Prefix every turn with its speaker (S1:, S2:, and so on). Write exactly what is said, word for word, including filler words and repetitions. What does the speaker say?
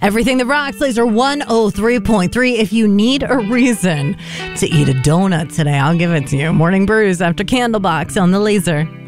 S1: Everything that rocks, Laser one oh three point three. If you need a reason to eat a donut today, I'll give it to you. Morning Brews after Candlebox on the Laser.